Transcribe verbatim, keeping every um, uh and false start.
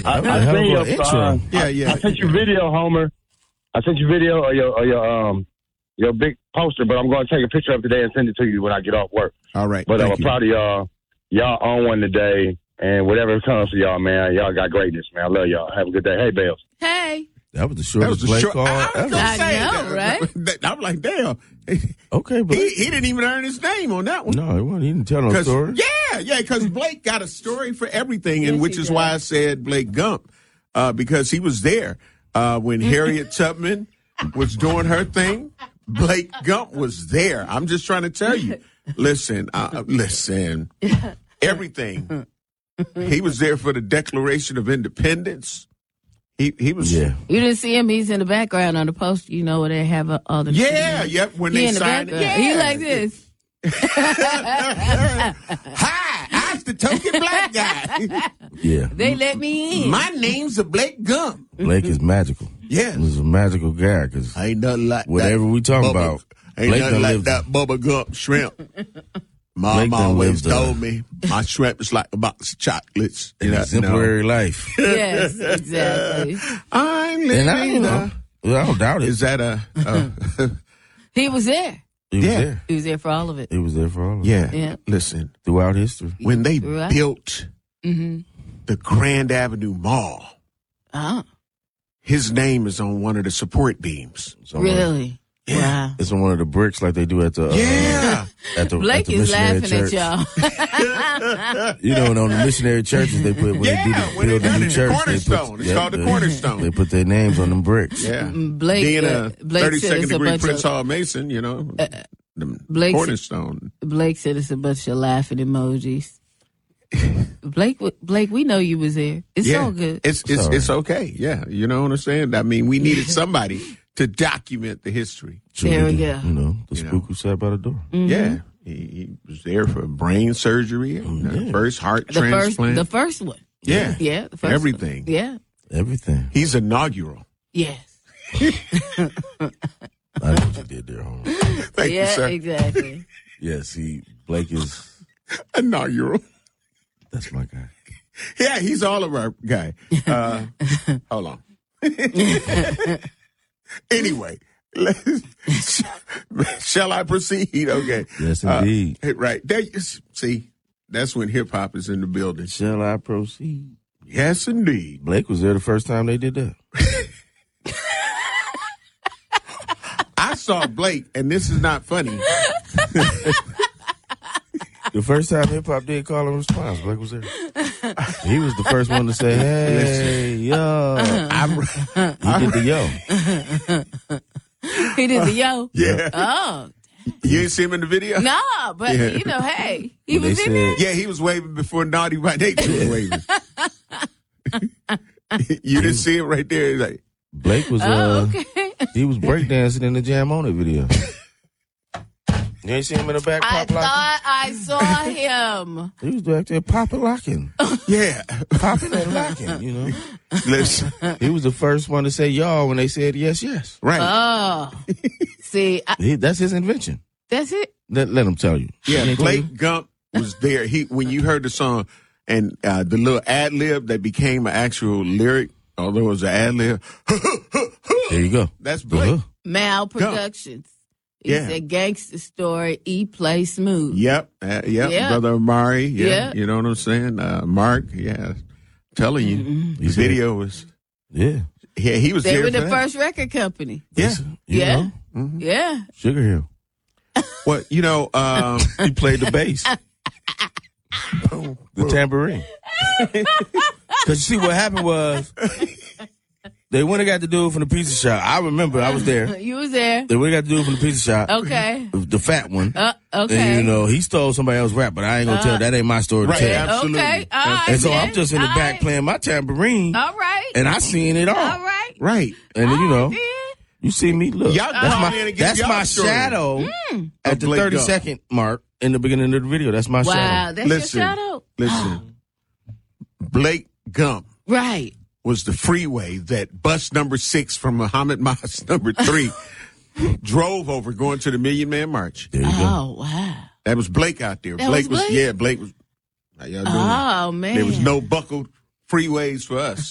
I, I, I seen seen your your intro. uh, Yeah, yeah. I sent you video, Homer. I sent you video of your, of your um your big poster, but I'm going to take a picture of it today and send it to you when I get off work. All right. But I'm Thank you. proud of y'all. Y'all on one today, and whatever comes to y'all, man, y'all got greatness, man. I love y'all. Have a good day. Hey, Bells. Hey. That was the That shortest was the play short. call I, I was ever. gonna I say know, that. right? That- I'm like, damn. Okay, but He, he didn't even earn his name on that one. no, it wasn't. He didn't tell no 'Cause- story. Yeah, yeah, because Blake got a story for everything, and Yes, which he is does. why I said Blake Gump, uh, because he was there uh, when Harriet Tubman was doing her thing. Blake Gump was there. I'm just trying to tell you. Listen, uh, listen, everything. He was there for the Declaration of Independence. He he was. Yeah. You didn't see him. He's in the background on the poster. You know where they have uh, all the. Yeah, yep. When He they in the signed it, background. yeah. He like this. Hi, I'm the token black guy. Yeah. They let me in. My name's a Blake Gump. Blake is magical. Yeah. He's a magical guy because Ain't nothing like whatever that. we talking Bubba- about, Ain't Blake nothing done like lived that Bubba Gump shrimp. Mom Blake done always lived a- told me my shrimp is like a box of chocolates. an You know, exemplary life. Yes, exactly. I'm living. And I, you know, well, I don't doubt it. Is that a? a He was there. He was Yeah. there. He was there for all of it. He was there for all of it. yeah. Yeah. Listen, Throughout history. when they Right. built Mm-hmm. the Grand Avenue Mall, Oh, his name is on one of the support beams. It's on one of- really? Wow. It's on one of the bricks like they do at the uh, Yeah. at the, Blake at the is missionary laughing church. at y'all. You know, and on the missionary churches they put when Yeah, they do the, when they build the done new it, the church, they cornerstone. put, It's yep, called the cornerstone. They put their names on them bricks. Yeah. Blake, Being uh, a Blake said thirty-second it's a degree bunch Prince of, Hall Mason, you know, the Blake- cornerstone. Blake said it's a bunch of laughing emojis. Blake, Blake, we know you was there. It's Yeah. all good. It's it's Sorry. it's okay. Yeah, you know what I'm saying? I mean, we needed somebody to document the history. Truly There we do. go. You know, the You know. spook who sat by the door. Yeah, he, he was there for brain surgery, and the yeah. first heart the first, transplant. the first one. yeah, Yeah, the first everything. One. Yeah. Everything. He's inaugural. Yes. I know what you did there, homie. Thank yeah, you, sir. exactly. Yes, he Blake is Inaugural. that's my guy. Yeah, he's all of our guy. Uh, hold on. Anyway, let's- shall I proceed? Okay. Yes, Uh, indeed. right there. You see, that's when hip hop is in the building. Shall I proceed? Yes, indeed. Blake was there the first time they did that. I saw Blake, and this is not funny. The first time hip hop did call and response, Blake was there. He was the first one to say, "Hey, yo." I, He did the yo. He did the yo. yeah. Oh, You didn't see him in the video? no, but Yeah. you know, hey, he When was they in there. Yeah, he was waving before Naughty by Nature was waving. You didn't see him right there? He's like, Blake was Oh, uh okay. he was breakdancing in the Jam On It video. You ain't seen him in the back I pop locking? thought I saw him. He was back there popping locking. yeah. Popping and locking, you know. Listen, He was the first one to say y'all when they said yes, yes. right. Oh, see, I, He, that's his invention. that's it. Let, let him tell you. He Yeah, ain't tell you? Blake Gump was there. He when you heard the song and uh, the little ad lib that became an actual lyric, although it was an ad lib. There you go. That's Blake. Uh-huh. Mal Productions. He Yeah. said gangster story. E play smooth. Yep, uh, yep. Yeah. Brother Amari. Yeah, Yeah. you know what I'm saying. Uh, Mark. Yeah, telling you, Mm-hmm. the video was. Yeah. Yeah, he was They there were for the that. first record company. Yeah. Listen, you Yeah. know, Mm-hmm. Yeah. Sugar Hill. Well, you know, um, He played the bass. The tambourine. Because you see, what happened was they went and got the dude from the pizza shop. I remember I was there. You was there. They went and got the dude from the pizza shop. Okay. The fat one. Uh, okay. And, you know, he stole somebody else's rap, but I ain't going to tell. That ain't my story to Right, tell. absolutely. Okay. All right. And so then. I'm just in the All back right. playing my tambourine. All right. And I seen it all. All right. right. And then, you know, Then. you see me, look. Y'all that's call my, me in and give that's y'all my a story. shadow Mm. at the Blake thirty Gump. second mark in the beginning of the video. That's my Wow. shadow. That's Listen. your shadow. Listen, Blake Gump Right. was the freeway that bus number six from Muhammad Mas number three drove over going to the Million Man March. There you go. Oh, wow. That was Blake out there. That Blake was Blake? yeah, Blake was. How y'all doing? Oh, man. There was no buckled freeways for us.